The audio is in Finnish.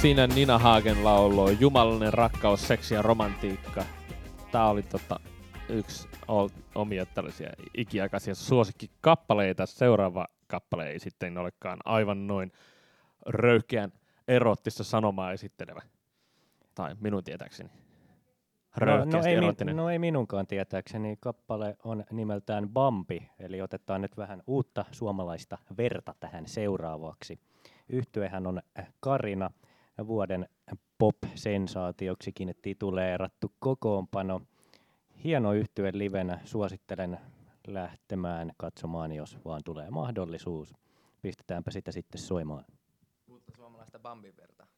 Siinä Nina Hagen lauloi Jumalallinen rakkaus, seksi ja romantiikka. Tää oli yksi omia tällaisia ikiaikaisia suosikkikappaleita. Seuraava kappale ei sitten olekaan aivan noin röyhkeän erottista sanomaa esittelevä. Tai minun tietääkseni. No ei minunkaan tietääkseni. Kappale on nimeltään Bambi, eli otetaan nyt vähän uutta suomalaista verta tähän seuraavaksi. Yhtyehän on Carina, vuoden pop-sensaatioksikin tituleerattu kokoonpano. Hieno yhtye livenä, suosittelen lähtemään katsomaan, jos vaan tulee mahdollisuus. Pistetäänpä sitä sitten soimaan. Uutta suomalaista Bambin verta.